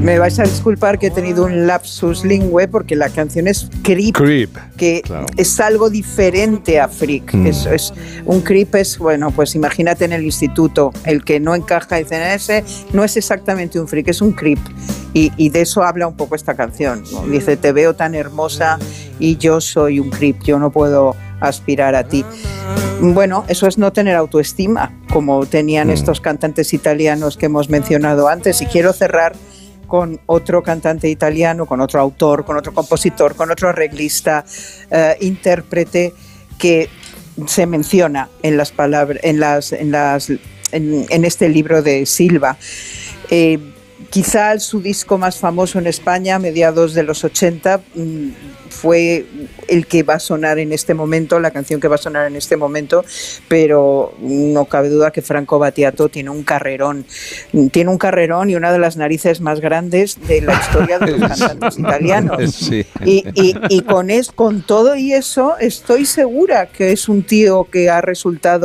Me vais a disculpar que he tenido un lapsus lingüe porque la canción es Creep, que claro, es algo diferente a freak. Es un creep es, bueno, pues imagínate en el instituto, el que no encaja, dicen ese, no es exactamente un freak, es un creep. Y de eso habla un poco esta canción, ¿no? Dice, te veo tan hermosa y yo soy un creep, yo no puedo aspirar a ti. Bueno, eso es no tener autoestima, como tenían estos cantantes italianos que hemos mencionado antes. Y quiero cerrar con otro cantante italiano, con otro autor, con otro compositor, con otro arreglista, intérprete, que se menciona en las palabras, en este libro de Silva. Quizá su disco más famoso en España, a mediados de los 80, fue el que va a sonar en este momento, la canción que va a sonar en este momento, pero no cabe duda que Franco Battiato tiene un carrerón y una de las narices más grandes de la historia de los cantantes italianos. Sí. Y con todo y eso, estoy segura que es un tío que ha resultado